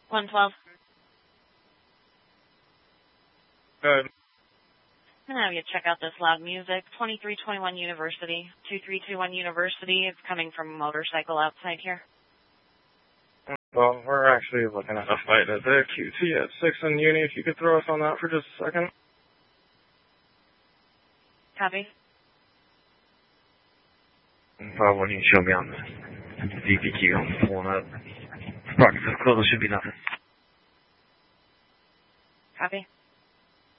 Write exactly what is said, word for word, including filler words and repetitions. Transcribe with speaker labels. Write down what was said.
Speaker 1: one twelve.
Speaker 2: Good.
Speaker 1: I'm going to have you check out this loud music. twenty-three twenty-one University. two three two one University. It's coming from a motorcycle outside here.
Speaker 2: Well, we're actually looking at a fight at the Q T at six in Uni. If you could throw us on that for just a second.
Speaker 1: Copy.
Speaker 3: five one, you can show me on the V P Q. I'm pulling up. Practice close, should be nothing.
Speaker 1: Copy.